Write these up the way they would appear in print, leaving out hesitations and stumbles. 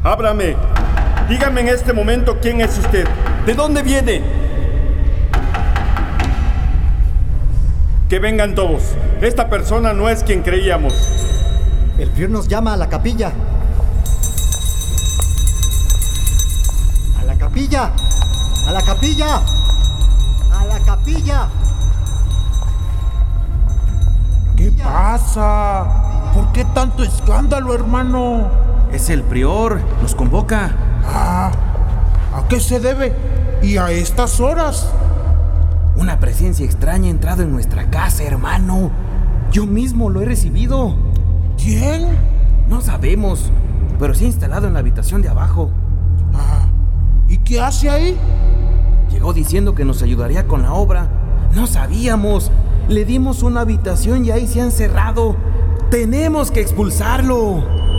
Ábrame. Dígame en este momento quién es usted. ¿De dónde viene? Que vengan todos. Esta persona no es quien creíamos. El prior nos llama a la capilla. ¡A la capilla! ¡A la capilla! ¡A la capilla! ¿Qué pasa? ¿Por qué tanto escándalo, hermano? Es el prior, nos convoca. ¿A qué se debe? ¿Y a estas horas? Una presencia extraña ha entrado en nuestra casa, hermano. Yo mismo lo he recibido. ¿Quién? No sabemos, pero se ha instalado en la habitación de abajo. ¿Y qué hace ahí? Llegó diciendo que nos ayudaría con la obra. No sabíamos. Le dimos una habitación y ahí se ha encerrado. Tenemos que expulsarlo.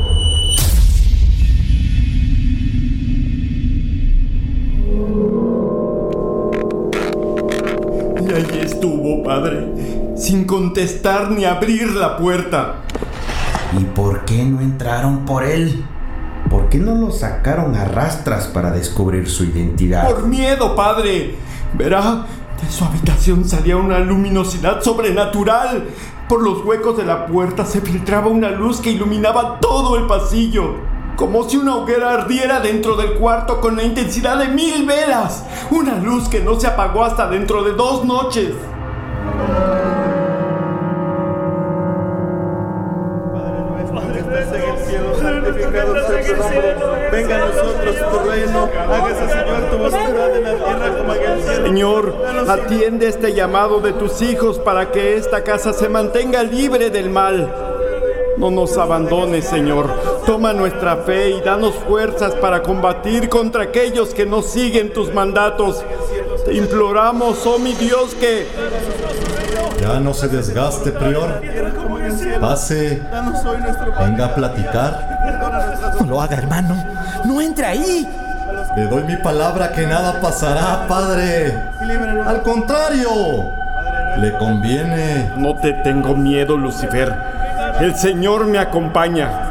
Y allí estuvo, padre, sin contestar ni abrir la puerta. ¿Y por qué no entraron por él? ¿Por qué no lo sacaron a rastras para descubrir su identidad? Por miedo, padre. Verá, de su habitación salía una luminosidad sobrenatural. Por los huecos de la puerta se filtraba una luz que iluminaba todo el pasillo, como si una hoguera ardiera dentro del cuarto con la intensidad de 1000 velas. Una luz que no se apagó hasta dentro de 2 noches. Venga a nosotros tu reino, hágase, Señor, tu voluntad en la tierra como en el cielo. Señor, atiende este llamado de tus hijos para que esta casa se mantenga libre del mal. No nos abandones, Señor. Toma nuestra fe y danos fuerzas para combatir contra aquellos que no siguen tus mandatos. Te imploramos, oh mi Dios, que... Ya no se desgaste, prior. Pase. Venga a platicar. No lo haga, hermano. No entre ahí. Le doy mi palabra que nada pasará, padre. Al contrario, le conviene. No te tengo miedo, Lucifer. El Señor me acompaña.